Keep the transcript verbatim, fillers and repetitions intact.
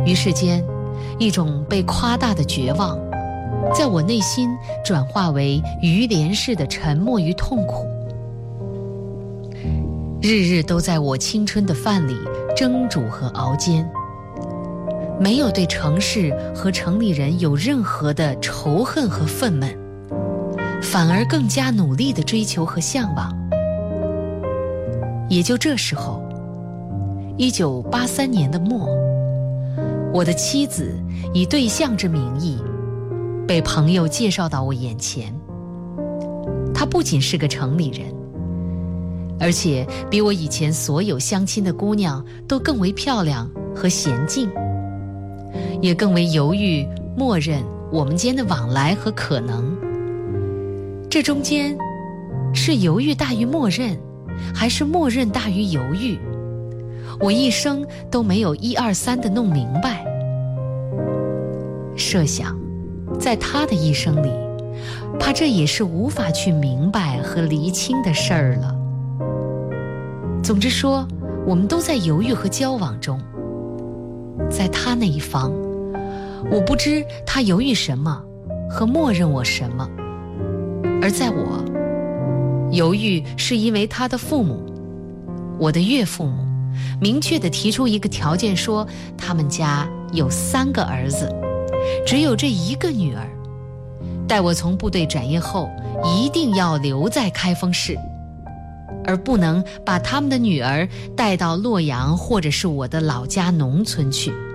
于是间，一种被夸大的绝望在我内心转化为鱼帘式的沉默与痛苦，日日都在我青春的饭里蒸煮和熬煎，没有对城市和城里人有任何的仇恨和愤懑，反而更加努力地追求和向往。也就这时候，一九八三年的末，我的妻子以对象之名义被朋友介绍到我眼前。她不仅是个城里人，而且比我以前所有相亲的姑娘都更为漂亮和娴静，也更为犹豫默认我们间的往来和可能。这中间是犹豫大于默认，还是默认大于犹豫？我一生都没有一二三的弄明白。设想在他的一生里，怕这也是无法去明白和厘清的事儿了。总之说，我们都在犹豫和交往中。在他那一方，我不知他犹豫什么和默认我什么，而在我，犹豫是因为他的父母，我的岳父母明确地提出一个条件，说他们家有三个儿子，只有这一个女儿，待我从部队转业后一定要留在开封市，而不能把他们的女儿带到洛阳或者是我的老家农村去。